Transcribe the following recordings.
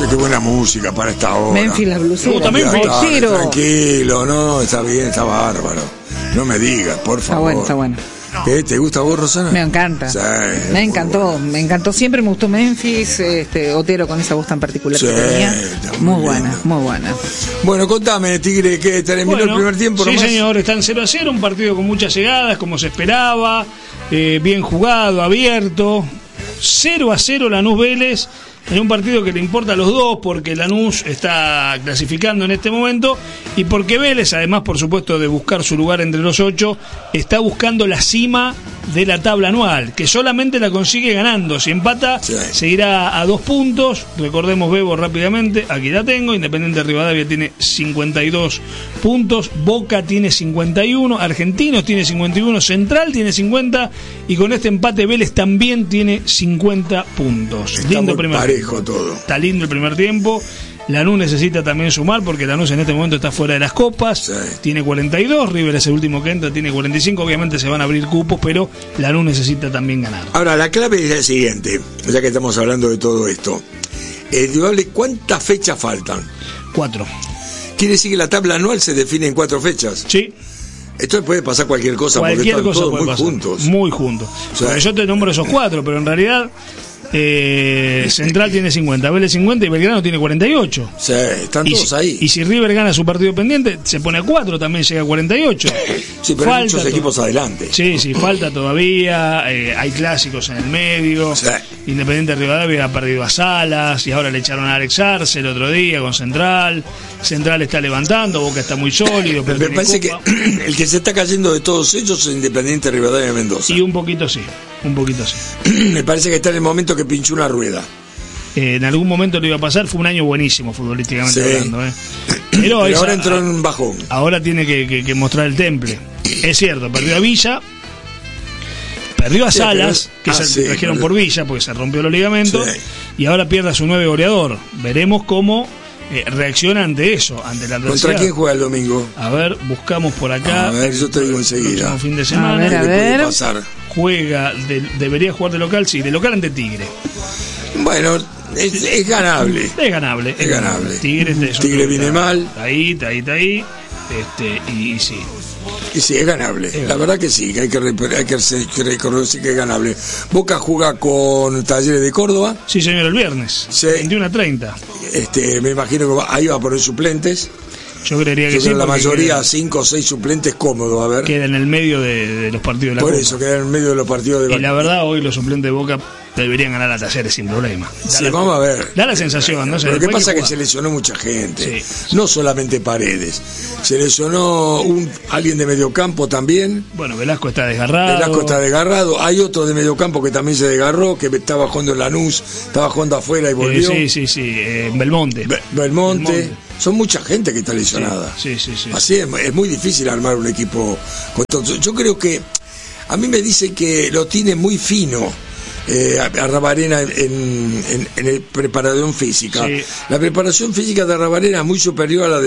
Qué buena música para esta hora. Memphis, la blusera. Tranquilo, no, está bien, está bárbaro. No me digas, por favor. Está bueno. ¿Qué? ¿Te gusta a vos, Rosana? Me encanta. Sí, me encantó. Siempre me gustó Memphis, Otero con esa voz tan particular que tenía. Muy buena. Bueno, contame, Tigre, que terminó el primer tiempo. Sí, nomás. señor, están 0-0, un partido con muchas llegadas, como se esperaba, bien jugado, abierto. 0-0 Lanús Vélez, en un partido que le importa a los dos, porque Lanús está clasificando en este momento, y porque Vélez, además, por supuesto, de buscar su lugar entre los 8, está buscando la cima de la tabla anual, que solamente la consigue ganando. Si empata, seguirá a 2 puntos. Recordemos, Bebo, rápidamente, aquí la tengo. Independiente Rivadavia tiene 52 puntos, Boca tiene 51, Argentinos tiene 51, Central tiene 50, y con este empate Vélez también tiene 50 puntos. Está lindo muy primer parejo tiempo. todo. Está lindo el primer tiempo. Lanús necesita también sumar, porque Lanús en este momento está fuera de las copas, tiene 42, River es el último que entra, tiene 45, obviamente se van a abrir cupos, pero Lanús necesita también ganar. Ahora, la clave es la siguiente, ya que estamos hablando de todo esto. ¿Cuántas fechas faltan? 4. ¿Quiere decir que la tabla anual se define en 4 fechas? Sí. Esto puede pasar cualquier cosa, Cualquier porque están cosa todos puede muy pasar. juntos. Muy juntos. O sea, porque yo te nombro esos 4, pero en realidad Central tiene 50, Vélez 50 y Belgrano tiene 48. Sí, están todos ahí. Y si River gana su partido pendiente, se pone a 4, también llega a 48. Sí, pero hay muchos equipos adelante. Sí, falta todavía. Hay clásicos en el medio. Sí. Independiente Rivadavia ha perdido a Salas y ahora le echaron a Alex Arce el otro día con Central. Central está levantando, Boca está muy sólido. Me parece que el que se está cayendo de todos ellos es Independiente Rivadavia de Mendoza. Y un poquito sí. Me parece que está en el momento que pinchó una rueda. En algún momento le iba a pasar, fue un año buenísimo futbolísticamente hablando. Pero ahora entró en un bajón. Ahora tiene que mostrar el temple. Es cierto, perdió a Villa, perdió a Salas, que se trajeron por Villa porque se rompió los ligamentos, y ahora pierde a su 9 goleador. Veremos cómo reacciona ante eso, ante la adversidad. ¿Contra quién juega el domingo? A ver, buscamos por acá. A ver, yo te digo enseguida. El fin de semana. A ver. Puede pasar? Debería jugar de local, sí, de local ante Tigre. Bueno, es ganable. Es ganable. Tigre viene mal. Está ahí. Y sí. Y sí, es ganable. La verdad que sí, que hay que reconocer que es ganable. Boca juega con Talleres de Córdoba. Sí, señor, el viernes. Sí. 21:30. Me imagino que ahí va a poner suplentes. Yo creería que sí. La mayoría, 5 o 6 suplentes cómodos, a ver. Queda en el medio de los partidos de la Por Copa. eso, queda en el medio de los partidos de Y la verdad, hoy los suplentes de Boca deberían ganar a Talleres sin problema. Vamos a ver. Da la sensación, ¿no? Lo que pasa es que se lesionó mucha gente. Sí. No solamente Paredes. Se lesionó alguien de mediocampo también. Bueno, Velasco está desgarrado. Hay otro de mediocampo que también se desgarró, que estaba jugando en Lanús, estaba jugando afuera y volvió. Sí. Belmonte. Belmonte. Son mucha gente que está lesionada. Sí. Así es muy difícil armar un equipo con todo. Yo creo que a mí me dicen que lo tiene muy fino Arrabarena en el preparación física. Sí. La preparación física de Arrabarena es muy superior a la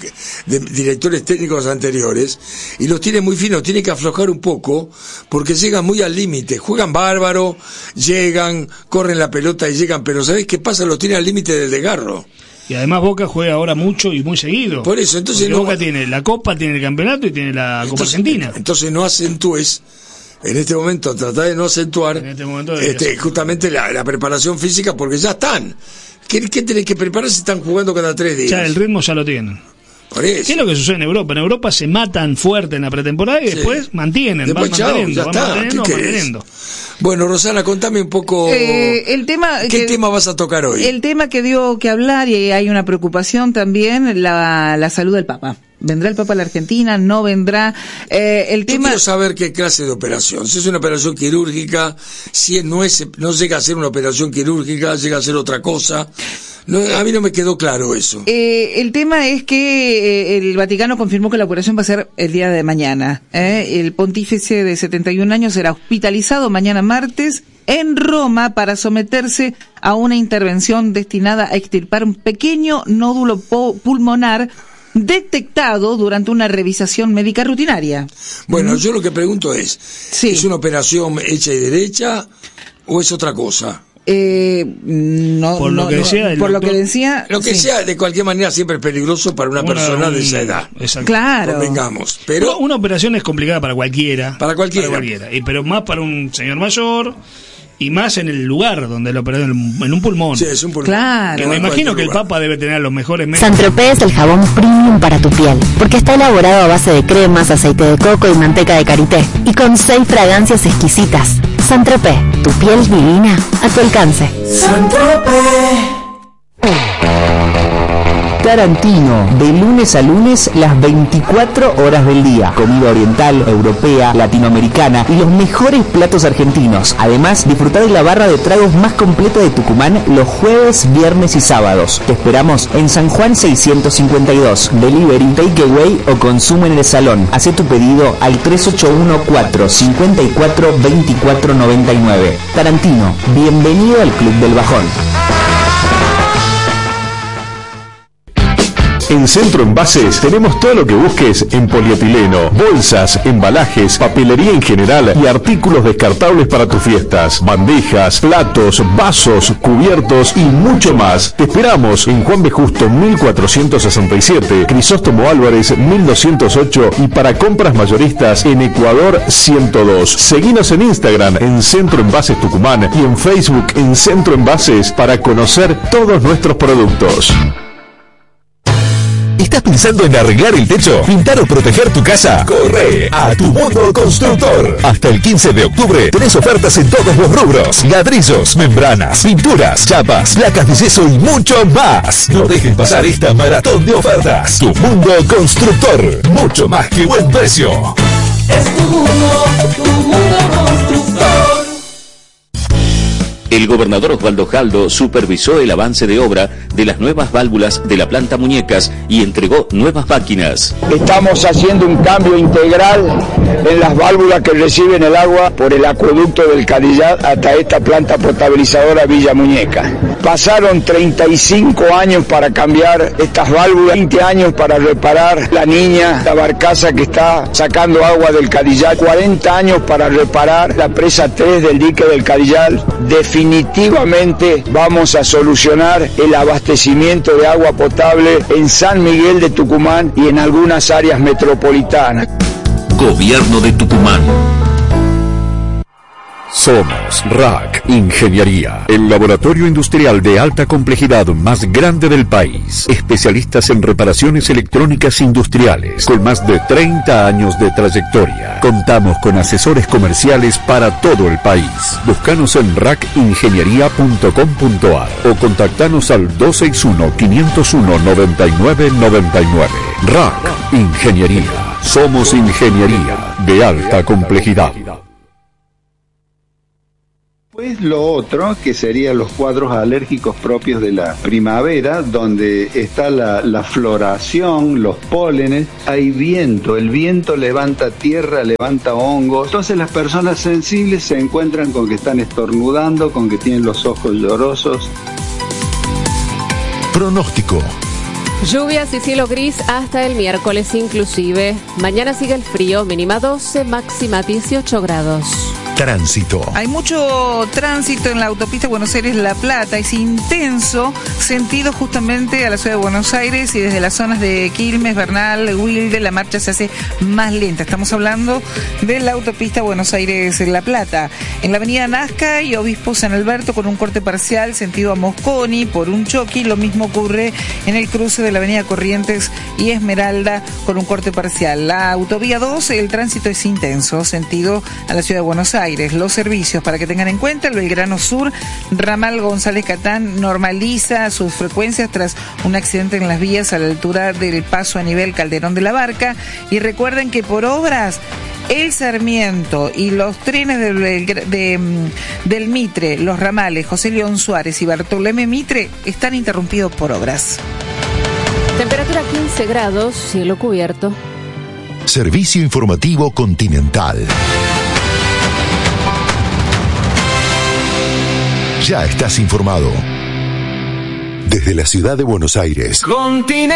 de directores técnicos anteriores, y los tiene muy finos. Tiene que aflojar un poco porque llegan muy al límite, juegan bárbaro, llegan, corren la pelota y llegan, pero ¿sabés qué pasa? Los tiene al límite del desgarro. Y además Boca juega ahora mucho y muy seguido. Por eso, entonces Boca tiene la Copa, tiene el campeonato y tiene la Copa Argentina. Entonces no acentúes. En este momento trata de no acentuar justamente la preparación física, porque ya están. ¿Qué tenés que preparar si están jugando cada 3 días? Ya el ritmo ya lo tienen. Por eso. ¿Qué es lo que sucede en Europa? En Europa se matan fuerte en la pretemporada y después mantienen, van manteniendo. Bueno, Rosana, contame un poco el tema. ¿Qué tema vas a tocar hoy? El tema que dio que hablar, y hay una preocupación también, la salud del Papa. ¿Vendrá el Papa a la Argentina? ¿No vendrá? Yo quiero saber qué clase de operación. Si es una operación quirúrgica, si no llega a ser una operación quirúrgica, llega a ser otra cosa. No, a mí no me quedó claro eso. El tema es que el Vaticano confirmó que la operación va a ser el día de mañana. El pontífice de 71 años será hospitalizado mañana martes en Roma para someterse a una intervención destinada a extirpar un pequeño nódulo pulmonar detectado durante una revisación médica rutinaria. Bueno, yo lo que pregunto es, ¿es una operación hecha y derecha o es otra cosa? Por lo que decía, lo que sea, de cualquier manera siempre es peligroso para una persona de esa edad. Exacto. Claro. Convengamos. Pero una operación es complicada para cualquiera. Para cualquiera. Pero más para un señor mayor. Y más en el lugar donde lo operaron, en un pulmón. Sí, es un pulmón. Claro. Que me imagino que el Papa debe tener los mejores médicos. Saint-Tropez es el jabón premium para tu piel, porque está elaborado a base de cremas, aceite de coco y manteca de karité, y con 6 fragancias exquisitas. Saint-Tropez, tu piel divina a tu alcance. Saint-Tropez. Tarantino, de lunes a lunes, las 24 horas del día. Comida oriental, europea, latinoamericana y los mejores platos argentinos. Además, disfrutar de la barra de tragos más completa de Tucumán los jueves, viernes y sábados. Te esperamos en San Juan 652. Delivery, takeaway o consumo en el salón. Haz tu pedido al 3814-542499. Tarantino, bienvenido al Club del Bajón. En Centro Envases tenemos todo lo que busques en polietileno, bolsas, embalajes, papelería en general y artículos descartables para tus fiestas, bandejas, platos, vasos, cubiertos y mucho más. Te esperamos en Juan B. Justo 1467, Crisóstomo Álvarez 1208 y para compras mayoristas en Ecuador 102. Seguinos en Instagram en Centro Envases Tucumán y en Facebook en Centro Envases para conocer todos nuestros productos. ¿Estás pensando en arreglar el techo, pintar o proteger tu casa? ¡Corre a Tu Mundo Constructor! Hasta el 15 de octubre tenés ofertas en todos los rubros: ladrillos, membranas, pinturas, chapas, placas de yeso y mucho más. No dejes pasar esta maratón de ofertas. Tu Mundo Constructor, mucho más que buen precio. Es tu mundo constructor. El gobernador Osvaldo Jaldo supervisó el avance de obra de las nuevas válvulas de la planta Muñecas y entregó nuevas máquinas. Estamos haciendo un cambio integral en las válvulas que reciben el agua por el acueducto del Cadillal hasta esta planta potabilizadora Villa Muñeca. Pasaron 35 años para cambiar estas válvulas, 20 años para reparar la niña, la barcaza que está sacando agua del Cadillal, 40 años para reparar la presa 3 del dique del Cadillal. Definitivamente vamos a solucionar el abastecimiento de agua potable en San Miguel de Tucumán y en algunas áreas metropolitanas. Gobierno de Tucumán. Somos RAC Ingeniería, el laboratorio industrial de alta complejidad más grande del país. Especialistas en reparaciones electrónicas industriales, con más de 30 años de trayectoria. Contamos con asesores comerciales para todo el país. Búscanos en racingeniería.com.ar o contactanos al 261-501-9999. RAC Ingeniería. Somos ingeniería de alta complejidad. Pues lo otro, que serían los cuadros alérgicos propios de la primavera, donde está la floración, los pólenes, hay viento, el viento levanta tierra, levanta hongos, entonces las personas sensibles se encuentran con que están estornudando, con que tienen los ojos llorosos. Pronóstico. Lluvias y cielo gris hasta el miércoles inclusive. Mañana sigue el frío, mínima 12, máxima 18 grados. Tránsito. Hay mucho tránsito en la autopista Buenos Aires-La Plata. Es intenso, sentido justamente a la ciudad de Buenos Aires, y desde las zonas de Quilmes, Bernal, Wilde, la marcha se hace más lenta. Estamos hablando de la autopista Buenos Aires-La Plata. En la avenida Nazca y Obispo San Alberto con un corte parcial, sentido a Mosconi por un choque. Lo mismo ocurre en el cruce de la avenida Corrientes y Esmeralda con un corte parcial. La autovía 2, el tránsito es intenso, sentido a la ciudad de Buenos Aires. Los servicios, para que tengan en cuenta: el Belgrano Sur, ramal González Catán, normaliza sus frecuencias tras un accidente en las vías a la altura del paso a nivel Calderón de la Barca. Y recuerden que por obras, el Sarmiento y los trenes del Mitre, los ramales José León Suárez y Bartolomé Mitre están interrumpidos por obras. Temperatura 15 grados, cielo cubierto. Servicio informativo Continental. Ya estás informado. Desde la ciudad de Buenos Aires.